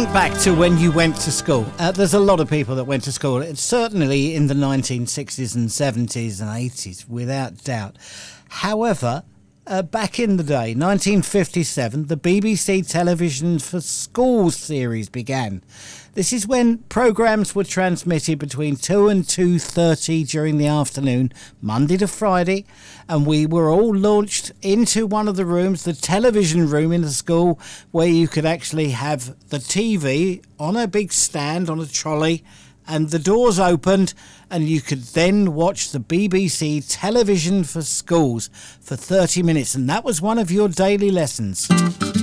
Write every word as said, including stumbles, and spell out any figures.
Think back to when you went to school. Uh, there's a lot of people that went to school. It's certainly in the nineteen sixties and seventies and eighties, without doubt. However, uh, back in the day, nineteen fifty-seven, the B B C Television for Schools series began. This is when programmes were transmitted between two and two thirty during the afternoon, Monday to Friday, and we were all launched into one of the rooms, the television room in the school, where you could actually have the T V on a big stand on a trolley, and the doors opened, and you could then watch the B B C Television for Schools for thirty minutes, and that was one of your daily lessons.